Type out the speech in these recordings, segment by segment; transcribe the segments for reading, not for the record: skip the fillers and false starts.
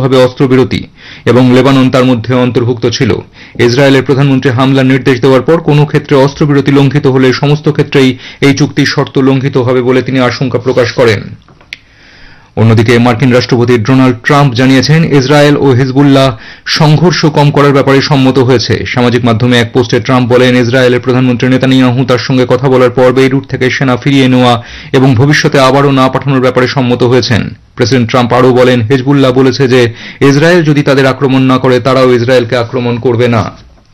হবে অস্ত্রবিরতি এবং লেবানন তার মধ্যে অন্তর্ভুক্ত ছিল। ইসরায়েলের প্রধানমন্ত্রী হামলার নির্দেশ দেওয়ার পর কোনো ক্ষেত্রে অস্ত্রবিরতি লঙ্ঘিত হলে সমস্ত ক্ষেত্রেই এই চুক্তির শর্ত লঙ্ঘিত হবে বলে তিনি আশঙ্কা প্রকাশ করেন। অন্যদিকে মার্কিন রাষ্ট্রপতি ডোনাল্ড ট্রাম্প জানিয়েছেন ইসরায়েল ও হিজবুল্লাহ সংঘর্ষ কম করার ব্যাপারে সম্মত হয়েছে। সামাজিক মাধ্যমে এক পোস্টে ট্রাম্প বলেন, ইসরায়েলের প্রধানমন্ত্রী নেতানিয়াহু তার সঙ্গে কথা বলার পর বেইরুট থেকে সেনা ফিরিয়ে নেওয়া এবং ভবিষ্যতে আবারও না পাঠানোর ব্যাপারে সম্মত হয়েছেন। প্রেসিডেন্ট ট্রাম্প আরও বলেন, হিজবুল্লাহ বলেছে যে ইসরায়েল যদি তাদের আক্রমণ না করে তারাও ইসরায়েলকে আক্রমণ করবে না।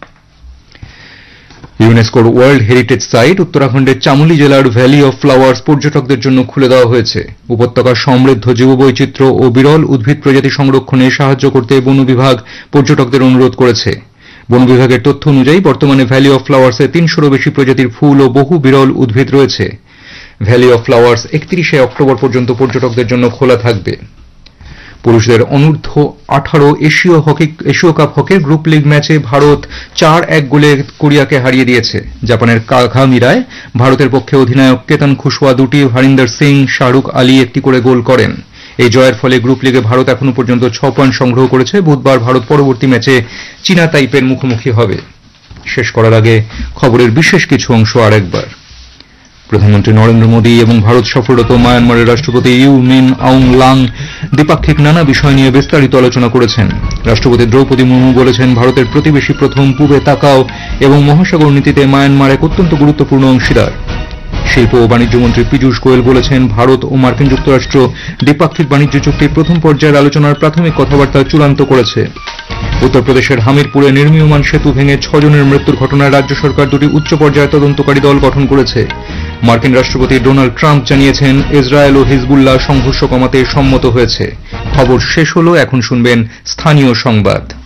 ইউনেস্কোর ওয়ার্ল্ড হেরিটেজ সাইট উত্তরাখণ্ডের চামোলি জেলার ভ্যালি অফ ফ্লাওয়ার্স পর্যটকদের জন্য খুলে দেওয়া হয়েছে। উপত্যকার সমৃদ্ধ জীববৈচিত্র্য ও বিরল উদ্ভিদ প্রজাতি সংরক্ষণে সাহায্য করতে বন বিভাগ পর্যটকদের অনুরোধ করেছে। বন বিভাগের তথ্য অনুযায়ী বর্তমানে ভ্যালি অফ ফ্লাওয়ার্সে 300-রও বেশি প্রজাতির ফুল ও বহু বিরল উদ্ভিদ রয়েছে। ভ্যালি অফ ফ্লাওয়ার্স 31শে অক্টোবর পর্যন্ত পর্যটকদের জন্য খোলা থাকবে। পুরুষদের অনূর্ধ্ব 18 এশীয় কাপ হকির গ্রুপ লিগ ম্যাচে ভারত 4-1 গোলে কোরিয়াকে হারিয়ে দিয়েছে। জাপানের কাগামিরায় ভারতের পক্ষে অধিনায়ক কেতন খুশওয়া 2টি, হরিন্দর সিং, শাহরুখ আলী 1টি করে গোল করেন। এই জয়ের ফলে গ্রুপ লিগে ভারত এখনো পর্যন্ত 6 পয়েন্ট সংগ্রহ করেছে। বুধবার ভারত পরবর্তী ম্যাচে চীনা তাইপের মুখোমুখি হবে। শেষ করার আগে খবরের বিশেষ কিছু অংশ আরেকবার। প্রধানমন্ত্রী নরেন্দ্র মোদী এবং ভারত সফররত মায়ানমারের রাষ্ট্রপতি ইউ মিন আউং লাং দ্বিপাক্ষিক নানা বিষয় নিয়ে বিস্তারিত আলোচনা করেছেন। রাষ্ট্রপতি দ্রৌপদী মুর্মু বলেছেন, ভারতের প্রতিবেশী প্রথম, পূবে তাকাও এবং মহাসাগর নীতিতে মায়ানমার এক অত্যন্ত গুরুত্বপূর্ণ অংশীদার। শিল্প ও বাণিজ্য মন্ত্রী পীযূষ গোয়েল বলেছেন, ভারত ও মার্কিন যুক্তরাষ্ট্র দ্বিপাক্ষিক বাণিজ্য চুক্তির প্রথম পর্যায়ের আলোচনার প্রাথমিক কথাবার্তা চূড়ান্ত করেছে। উত্তরপ্রদেশের হামিরপুরে নির্মীয়মাণ সেতু ভেঙে 6 জনের মৃত্যুর ঘটনায় রাজ্য সরকার 2টি উচ্চ পর্যায়ের তদন্তকারী দল গঠন করেছে। মার্কিন রাষ্ট্রপতি ডোনাল্ড ট্রাম্প জানিয়েছেন, ইসরায়েল ও হিজবুল্লাহ সংঘর্ষ কমাতে সম্মত হয়েছে। খবর শেষ হলো। এখন শুনবেন স্থানীয় সংবাদ।